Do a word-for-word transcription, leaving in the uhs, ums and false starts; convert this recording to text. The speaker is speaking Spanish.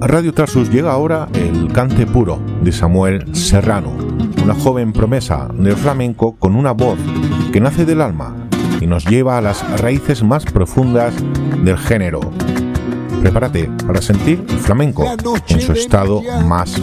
Radio Trasus llega ahora el cante puro de Samuel Serrano, una joven promesa del flamenco con una voz que nace del alma y nos lleva a las raíces más profundas del género. Prepárate para sentir el flamenco en su estado más